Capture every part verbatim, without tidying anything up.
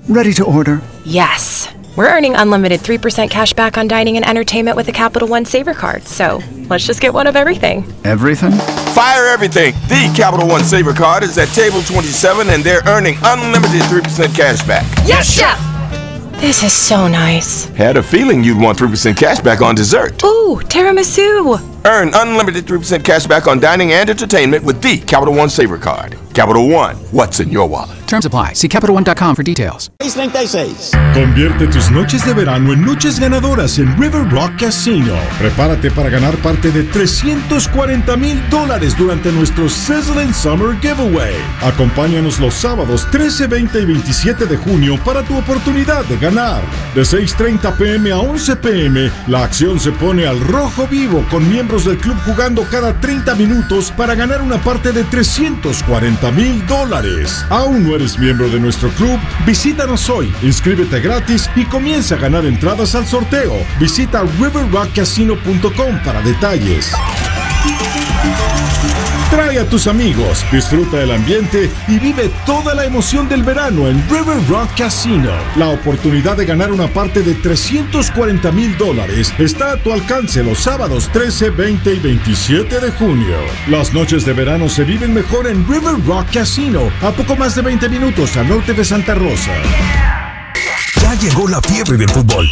Ready to order. Yes. We're earning unlimited three percent cash back on dining and entertainment with a Capital One Saver card. So let's just get one of everything. Everything? Fire everything. The Capital One Saver card is at table twenty-seven and they're earning unlimited three percent cash back. Yes, Chef! This is so nice. Had a feeling you'd want three percent cash back on dessert. Ooh, tiramisu. Earn unlimited three percent cash back on dining and entertainment with the Capital One Saver card. Capital One, what's in your wallet? Terms apply. See Capital One dot com for details. seis treinta y seis. Convierte tus noches de verano en noches ganadoras en River Rock Casino. Prepárate para ganar parte de trescientos cuarenta mil dólares durante nuestro Sizzling Summer Giveaway. Acompáñanos los sábados trece, veinte y veintisiete de junio para tu oportunidad de ganar. De seis treinta p m a once p m, la acción se pone al rojo vivo con miembros del club jugando cada treinta minutos para ganar una parte de trescientos cuarenta mil dólares. Aún no eres miembro de nuestro club, visítanos hoy, inscríbete gratis y comienza a ganar entradas al sorteo. Visita river rock casino punto com para detalles. Trae a tus amigos, disfruta el ambiente y vive toda la emoción del verano en River Rock Casino. La oportunidad de ganar una parte de trescientos cuarenta mil dólares está a tu alcance los sábados trece, veinte y veintisiete de junio. Las noches de verano se viven mejor en River Rock Casino, a poco más de veinte minutos al norte de Santa Rosa. Ya llegó la fiebre del fútbol.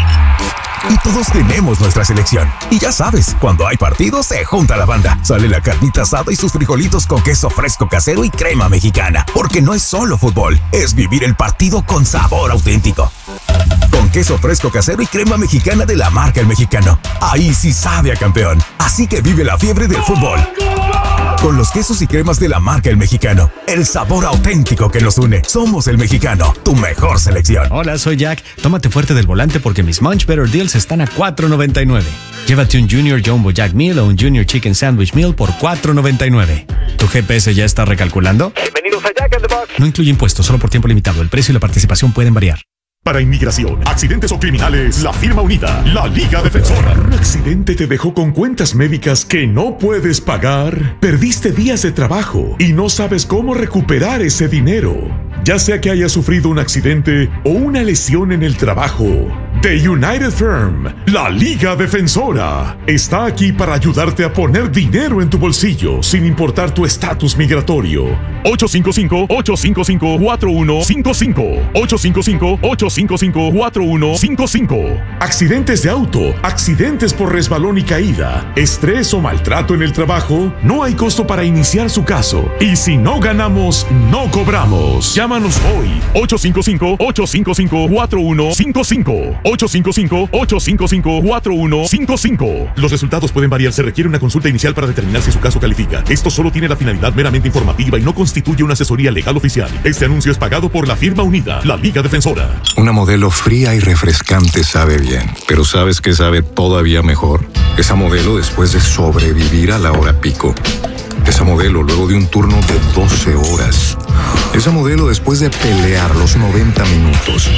Y todos tenemos nuestra selección. Y ya sabes, cuando hay partido se junta la banda. Sale la carnita asada y sus frijolitos con queso fresco casero y crema mexicana. Porque no es solo fútbol, es vivir el partido con sabor auténtico. Con queso fresco casero y crema mexicana de la marca El Mexicano. Ahí sí sabe a campeón. Así que vive la fiebre del fútbol. Con los quesos y cremas de la marca El Mexicano. El sabor auténtico que nos une. Somos El Mexicano, tu mejor selección. Hola, soy Jack. Tómate fuerte del volante porque mis Munch Better Deals están a cuatro noventa y nueve. Llévate un Junior Jumbo Jack Meal o un Junior Chicken Sandwich Meal por cuatro noventa y nueve. ¿Tu G P S ya está recalculando? Bienvenidos a Jack in the Box. No incluye impuestos, solo por tiempo limitado. El precio y la participación pueden variar. Para inmigración, accidentes o criminales, la firma unida, la Liga Defensora. ¿Un accidente te dejó con cuentas médicas que no puedes pagar? ¿Perdiste días de trabajo y no sabes cómo recuperar ese dinero? Ya sea que hayas sufrido un accidente o una lesión en el trabajo, The United Firm, la Liga Defensora, está aquí para ayudarte a poner dinero en tu bolsillo sin importar tu estatus migratorio. ocho cinco cinco, ocho cinco cinco, cuatro uno cinco cinco. ocho cinco cinco, ocho cinco cinco, cuatro uno cinco cinco. Accidentes de auto, accidentes por resbalón y caída, estrés o maltrato en el trabajo, no hay costo para iniciar su caso. Y si no ganamos, no cobramos. Llámanos hoy. ocho cinco cinco, ocho cinco cinco, cuatro uno cinco cinco. ocho cinco cinco, ocho cinco cinco, cuatro uno cinco cinco. Los resultados pueden variar. Se requiere una consulta inicial para determinar si su caso califica. Esto solo tiene la finalidad meramente informativa y no constituye una asesoría legal oficial. Este anuncio es pagado por la firma unida, la Liga Defensora. Una modelo fría y refrescante sabe bien, pero ¿sabes qué sabe todavía mejor? Esa modelo después de sobrevivir a la hora pico. Esa modelo luego de un turno de doce horas. Esa modelo después de pelear los noventa minutos.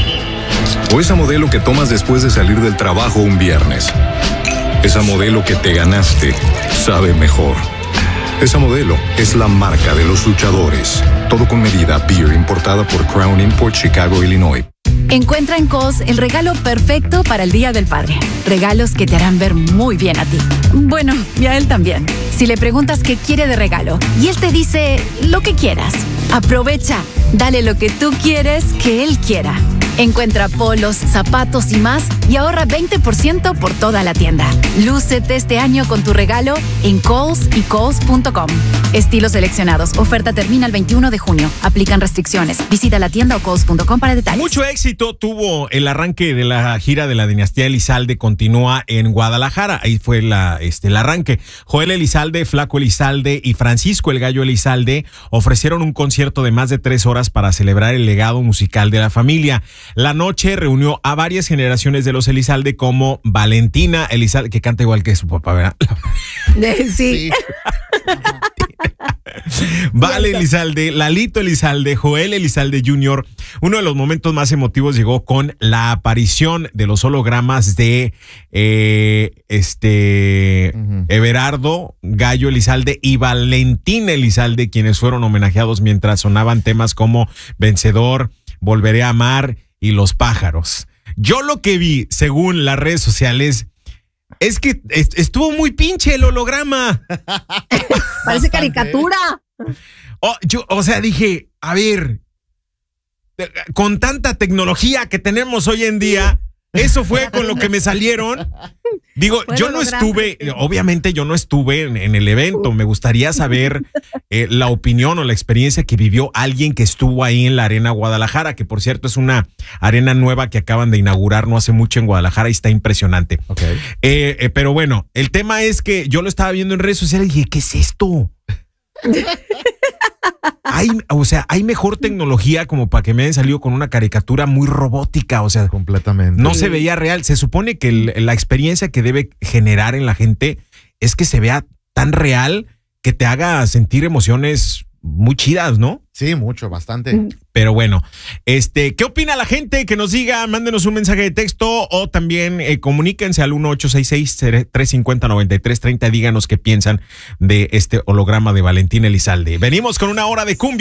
O esa modelo que tomas después de salir del trabajo un viernes. Esa modelo que te ganaste sabe mejor. Esa modelo es la marca de los luchadores. Todo con medida. Beer importada por Crown Import, Chicago, Illinois. Encuentra en Kohl's el regalo perfecto para el Día del Padre. Regalos que te harán ver muy bien a ti. Bueno, y a él también. Si le preguntas qué quiere de regalo y él te dice lo que quieras, aprovecha. Dale lo que tú quieres que él quiera. Encuentra polos, zapatos y más y ahorra veinte por ciento por toda la tienda. Lúcete este año con tu regalo en Kohl's y Kohl's punto com. Estilos seleccionados. Oferta termina el veintiuno de junio. Aplican restricciones. Visita la tienda o Kohl's punto com para detalles. Mucho éxito tuvo el arranque de la gira de la dinastía Elizalde. Continúa en Guadalajara. Ahí fue la, este, el arranque. Joel Elizalde, Flaco Elizalde y Francisco el Gallo Elizalde ofrecieron un concierto de más de tres horas para celebrar el legado musical de la familia. La noche reunió a varias generaciones de los Elizalde como Valentina Elizalde, que canta igual que su papá, ¿verdad? Sí. sí. Vale Elizalde, Lalito Elizalde, Joel Elizalde junior Uno de los momentos más emotivos llegó con la aparición de los hologramas de eh, este uh-huh. Everardo Gallo Elizalde y Valentina Elizalde, quienes fueron homenajeados mientras sonaban temas como Vencedor, Volveré a amar y Los pájaros. Yo lo que vi, según las redes sociales, es que est- estuvo muy pinche el holograma. Parece caricatura. Oh, yo, o sea, dije, a ver, con tanta tecnología que tenemos hoy en día, eso fue con lo que me salieron. Digo, Fue yo no holograma. estuve, obviamente yo no estuve en, en el evento. Me gustaría saber eh, la opinión o la experiencia que vivió alguien que estuvo ahí en la Arena Guadalajara, que por cierto es una arena nueva que acaban de inaugurar no hace mucho en Guadalajara y está impresionante. Okay. Eh, eh, pero bueno, el tema es que yo lo estaba viendo en redes sociales y dije, ¿qué es esto? Hay, o sea, hay mejor tecnología como para que me hayan salido con una caricatura muy robótica, o sea, completamente. no se veía real. Se supone que el, la experiencia que debe generar en la gente es que se vea tan real que te haga sentir emociones muy chidas, ¿no? Sí, mucho, bastante. Pero bueno, este, ¿qué opina la gente? Que nos diga, mándenos un mensaje de texto o también eh, comuníquense al uno ocho seis seis, tres cinco cero, nueve tres tres cero. Díganos qué piensan de este holograma de Valentín Elizalde. Venimos con una hora de cumbia.